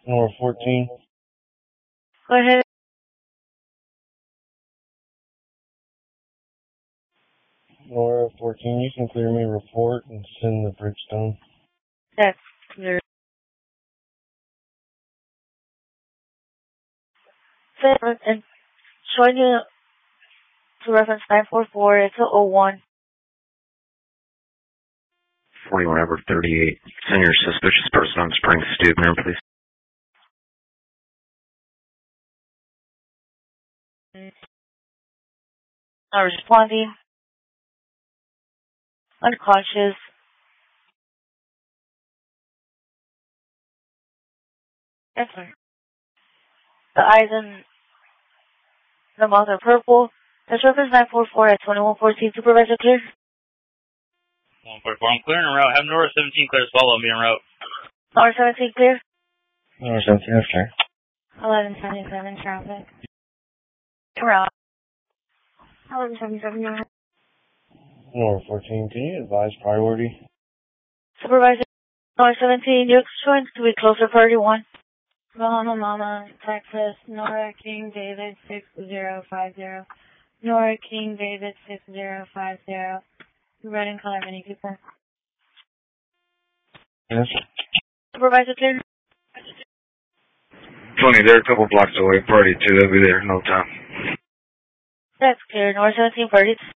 Nora 14. Go ahead. Nora 14, you can clear me a report and send the Bridgestone. That's clear. And showing you to reference 944, it's a 01. 41 over 38. Send your suspicious person on Spring Stoop now, please. Not responding. Unconscious. That's fine. The eyes and the mouth are purple. That's reference 944 at 2114. Supervisor clear? 144, I'm clearing en route. Have Nora 17 clear. Follow me en route. Nora 17 clear? Nora 17, that's clear. 1177 traffic. Route. 1177 Nora. Nora 14, can you advise priority? Supervisor Nora 17, you're showing to be closer priority 1. Mama, Texas, Nora King David 6050. Nora King David 6050. Red and color, many people. Yes. Supervisor clear? Tony, they're a couple blocks away. Party 2, they'll be there in no time. That's clear. Nora 17 party.